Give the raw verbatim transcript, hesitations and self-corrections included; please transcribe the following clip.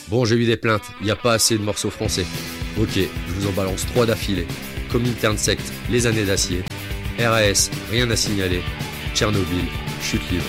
Bon, j'ai eu des plaintes, il n'y a pas assez de morceaux français. Ok, je vous en balance trois d'affilée. Comintern secte, les années d'acier. R A S, rien à signaler. Tchernobyl, chute libre.